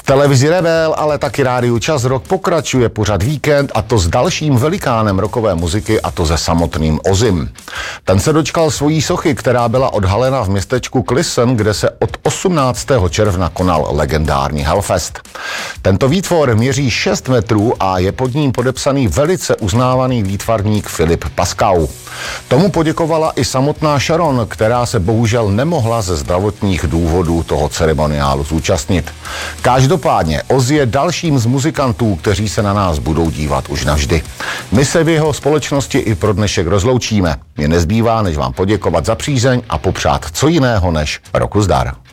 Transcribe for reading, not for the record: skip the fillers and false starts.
Televizi Rebel, ale taky rádiu Čas Rock pokračuje pořad Víkend, a to s dalším velikánem rockové muziky, a to se samotným Ozim. Ten se dočkal svojí sochy, která byla odhalena v městečku Clison, kde se od 18. června konal legendární Hellfest. Tento výtvor měří 6 metrů a je pod ním podepsaný velice uznávaný výtvarník Filip Paskau. Tomu poděkovala i samotná Sharon, která se bohužel nemohla ze zdravotních důvodů toho ceremoniálu zúčastnit. Každopádně Ozzy je dalším z muzikantů, kteří se na nás budou dívat už navždy. My se v jeho společnosti i pro dnešek rozloučíme. Mně nezbývá, než vám poděkovat za přízeň a popřát co jiného než roku zdar.